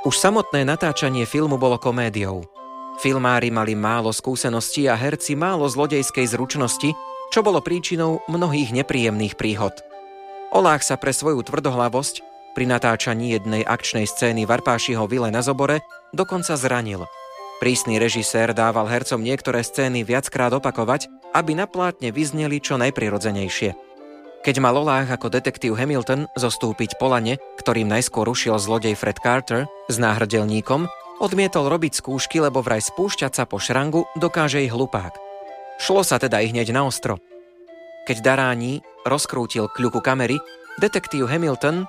Už samotné natáčanie filmu bolo komédiou. Filmári mali málo skúseností a herci málo zlodejskej zručnosti, čo bolo príčinou mnohých nepríjemných príhod. Oláh sa pre svoju tvrdohlavosť pri natáčaní jednej akčnej scény v Arpášiho vile na Zobore dokonca zranil. Prísny režisér dával hercom niektoré scény viackrát opakovať, aby na plátne vyzneli čo najprirodzenejšie. Keď mal Oláh ako detektív Hamilton zostúpiť po lane, ktorým najskôr rušil zlodej Fred Carter s náhrdelníkom, odmietol robiť skúšky, lebo vraj spúšťať sa po šrangu dokáže ich hlupák. Šlo sa teda i hneď na ostro. Keď Darání rozkrútil kľuku kamery, detektív Hamilton